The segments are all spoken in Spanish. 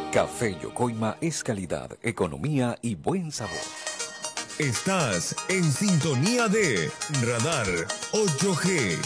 Café Yocoima es calidad, economía y buen sabor. Estás en sintonía de Radar 8G.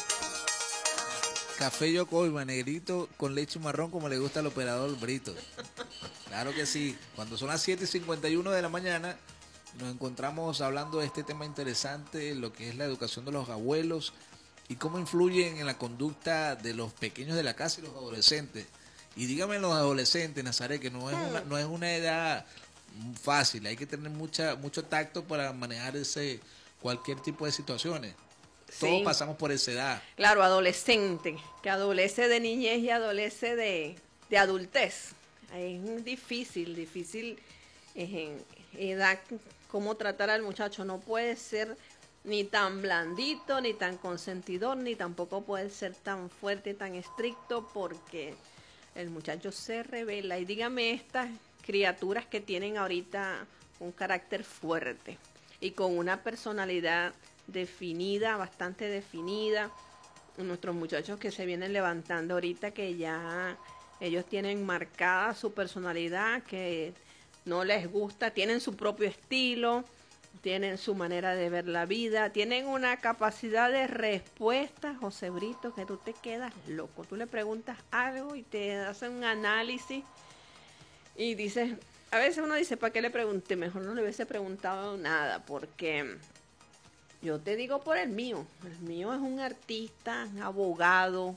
Café Yocoima, negrito con leche marrón como le gusta al operador Brito. Claro que sí. Cuando son las 7:51 de la mañana, nos encontramos hablando de este tema interesante, lo que es la educación de los abuelos y cómo influyen en la conducta de los pequeños de la casa y los adolescentes. Y dígame los adolescentes, Nazaret, que no es una edad fácil, hay que tener mucho tacto para manejar cualquier tipo de situaciones. Todos pasamos por esa edad. Claro, adolescente, que adolece de niñez y adolece de adultez. Es difícil en edad cómo tratar al muchacho. No puede ser ni tan blandito, ni tan consentidor, ni tampoco puede ser tan fuerte, tan estricto, porque el muchacho se revela. Y dígame estas criaturas que tienen ahorita un carácter fuerte y con una personalidad definida, bastante definida. Nuestros muchachos que se vienen levantando ahorita, que ya ellos tienen marcada su personalidad, que no les gusta, tienen su propio estilo, tienen su manera de ver la vida, tienen una capacidad de respuesta, José Brito, que tú te quedas loco. Tú le preguntas algo y te hacen un análisis y dices, a veces uno dice, ¿para qué le pregunté? Mejor no le hubiese preguntado nada, porque yo te digo por el mío es un artista, abogado,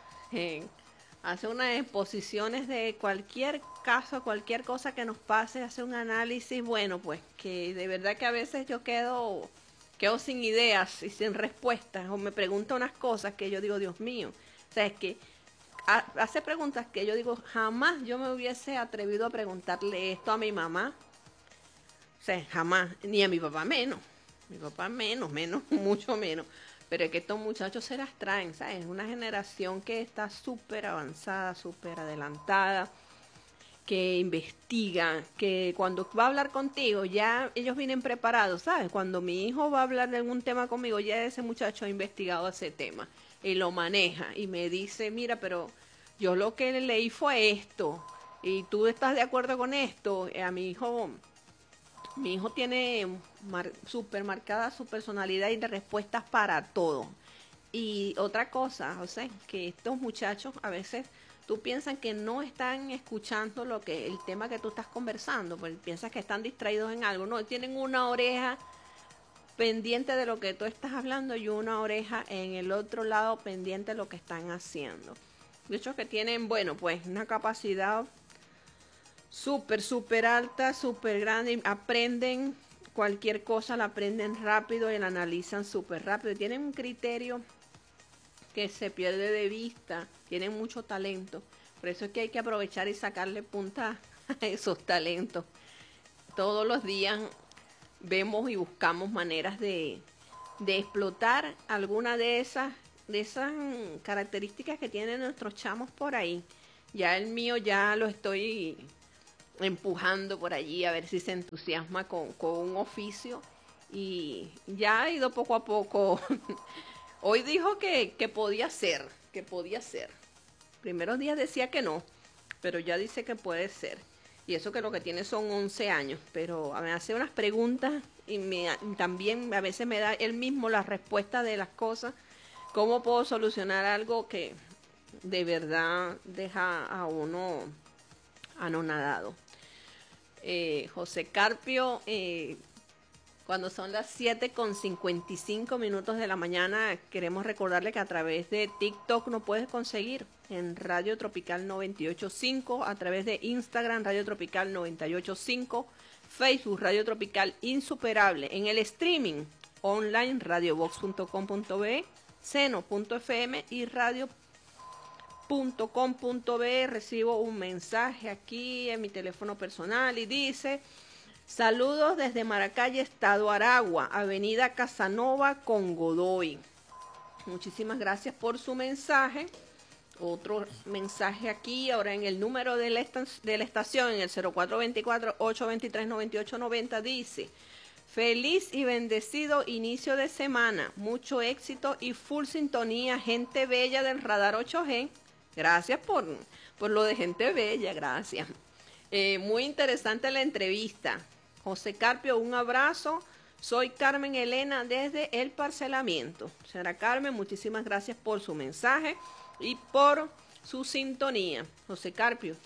hace unas exposiciones de cualquier caso, cualquier cosa que nos pase, hace un análisis, bueno, pues que de verdad que a veces yo quedo sin ideas y sin respuestas, o me pregunta unas cosas que yo digo, Dios mío, o sea, es que hace preguntas que yo digo, jamás yo me hubiese atrevido a preguntarle esto a mi mamá, o sea, jamás, ni a mi papá menos. Mi papá menos, mucho menos. Pero es que estos muchachos se las traen, ¿sabes? Es una generación que está súper avanzada, súper adelantada, que investiga, que cuando va a hablar contigo, ya ellos vienen preparados, ¿sabes? Cuando mi hijo va a hablar de algún tema conmigo, ya ese muchacho ha investigado ese tema y lo maneja y me dice, mira, pero yo lo que leí fue esto y tú estás de acuerdo con esto. A mi hijo tiene súper marcada su personalidad y de respuestas para todo. Y otra cosa, José, que estos muchachos a veces tú piensas que no están escuchando el tema que tú estás conversando, pues piensas que están distraídos en algo. No, tienen una oreja pendiente de lo que tú estás hablando y una oreja en el otro lado pendiente de lo que están haciendo. De hecho que tienen, bueno, pues una capacidad súper alta, súper grande, aprenden cualquier cosa, la aprenden rápido y la analizan súper rápido. Tienen un criterio que se pierde de vista, tienen mucho talento. Por eso es que hay que aprovechar y sacarle punta a esos talentos. Todos los días vemos y buscamos maneras de explotar alguna de esas características que tienen nuestros chamos por ahí. Ya el mío ya lo estoy empujando por allí a ver si se entusiasma con un oficio y ya ha ido poco a poco. Hoy dijo que podía ser, Primeros días decía que no, pero ya dice que puede ser. Y eso que lo que tiene son 11 años, pero me hace unas preguntas y también a veces me da él mismo la respuesta de las cosas. ¿Cómo puedo solucionar algo que de verdad deja a uno anonadado? José Carpio, cuando son las 7:55 de la mañana, queremos recordarle que a través de TikTok nos puedes conseguir en Radio Tropical 98.5, a través de Instagram Radio Tropical 98.5, Facebook Radio Tropical Insuperable, en el streaming online radiobox.com.be, seno.fm y radio.com.be. Recibo un mensaje aquí en mi teléfono personal y dice: saludos desde Maracay, Estado Aragua, Avenida Casanova con Godoy. Muchísimas gracias por su mensaje. Otro mensaje aquí, ahora en el número de la estación, en el 0424-823-9890, dice: feliz y bendecido inicio de semana, mucho éxito y full sintonía, gente bella del Radar 8G. Gracias por lo de gente bella, gracias. Muy interesante la entrevista. José Carpio, un abrazo. Soy Carmen Elena desde El Parcelamiento. Señora Carmen, muchísimas gracias por su mensaje y por su sintonía. José Carpio.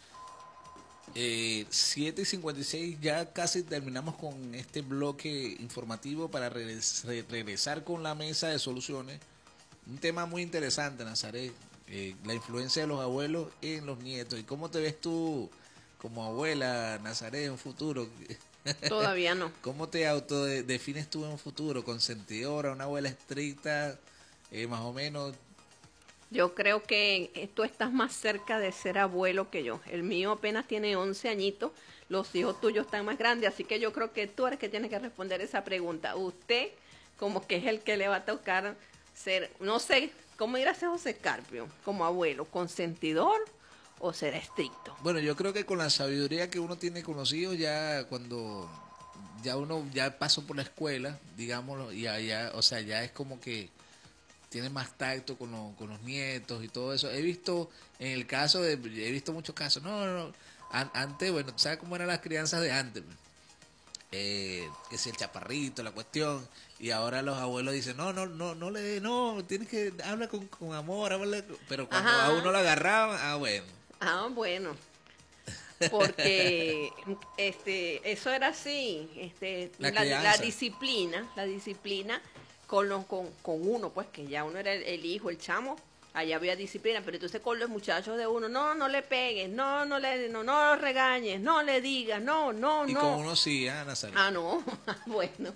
7:56, ya casi terminamos con este bloque informativo para regresar con la mesa de soluciones. Un tema muy interesante, Nazaret, la influencia de los abuelos en los nietos. ¿Y cómo te ves tú como abuela, Nazaret, en un futuro? Todavía no. ¿Cómo te autodefines tú en un futuro? ¿Consentidora, una abuela estricta, más o menos? Yo creo que tú estás más cerca de ser abuelo que yo. El mío apenas tiene 11 añitos, los hijos tuyos están más grandes, así que yo creo que tú eres que tienes que responder esa pregunta. Usted como que es el que le va a tocar ser, no sé, ¿cómo dirá ese José Carpio? Como abuelo, ¿consentidor o será estricto? Bueno, yo creo que con la sabiduría que uno tiene con los hijos, ya cuando ya uno ya pasó por la escuela, digámoslo, y ya, o sea, ya es como que tiene más tacto con los nietos y todo eso. He visto muchos casos. No. Antes, bueno, ¿tú sabes cómo eran las crianzas de antes? Que si el chaparrito, la cuestión, y ahora los abuelos dicen, no le dé, no, tienes que hablar con amor, pero cuando Ajá. a uno lo agarraban, bueno. Ah, bueno. Porque eso era así, La la crianza. disciplina con uno, pues que ya uno era el hijo, el chamo, allá había disciplina, pero entonces con los muchachos de uno, no le pegues, no lo regañes, no le digas, no. Y con uno sí, Nazaret. Ah, no, bueno,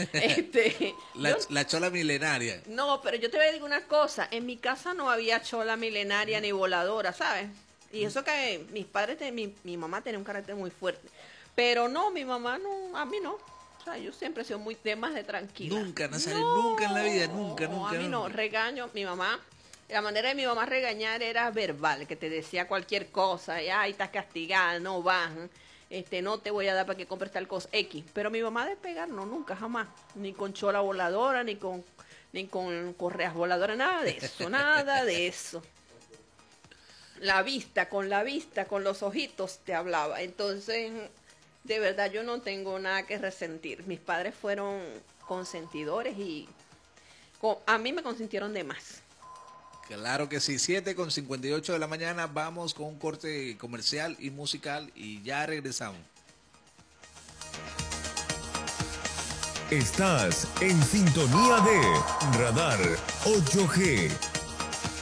La chola milenaria. no, pero yo te voy a decir una cosa, en mi casa no había chola milenaria ni voladora, ¿sabes? Y eso que mis padres, mi mamá tenía un carácter muy fuerte, pero no, mi mamá no, a mí no. O sea, yo siempre he sido muy temas de tranquila. Nunca, Nazaret, nunca en la vida, nunca. A mí no, regaño, mi mamá, la manera de mi mamá regañar era verbal, que te decía cualquier cosa, y ay, estás castigada, no vas, no te voy a dar para que compres tal cosa, X. Pero mi mamá de pegar, no, nunca, jamás. Ni con chola voladora, ni con correas voladoras, nada de eso, nada de eso. Con la vista, con los ojitos te hablaba. Entonces, de verdad yo no tengo nada que resentir. Mis padres fueron consentidores y a mí me consintieron de más. Claro que sí, 7:58 de la mañana, vamos con un corte comercial y musical y ya regresamos. Estás en sintonía de Radar 8G.